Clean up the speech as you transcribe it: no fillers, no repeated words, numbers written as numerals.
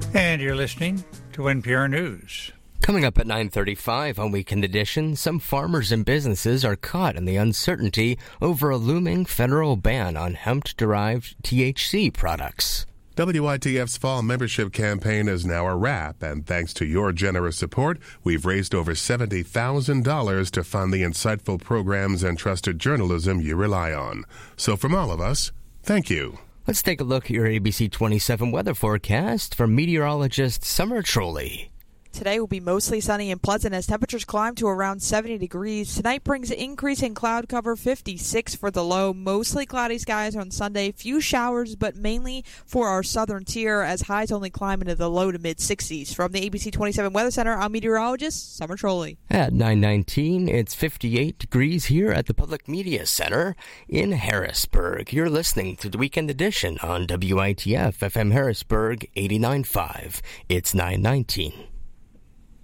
And you're listening to NPR News. Coming up at 9:35 on Weekend Edition, some farmers and businesses are caught in the uncertainty over a looming federal ban on hemp-derived THC products. WITF's fall membership campaign is now a wrap, and thanks to your generous support, we've raised over $70,000 to fund the insightful programs and trusted journalism you rely on. So from all of us, thank you. Let's take a look at your ABC 27 weather forecast from meteorologist Summer Trolley. Today will be mostly sunny and pleasant as temperatures climb to around 70 degrees. Tonight brings an increase in cloud cover, 56 for the low. Mostly cloudy skies on Sunday. Few showers, but mainly for our southern tier as highs only climb into the low to mid-60s. From the ABC 27 Weather Center, I'm meteorologist Summer Trolley. At 9:19, it's 58 degrees here at the Public Media Center in Harrisburg. You're listening to the Weekend Edition on WITF FM Harrisburg 89.5. It's 9:19.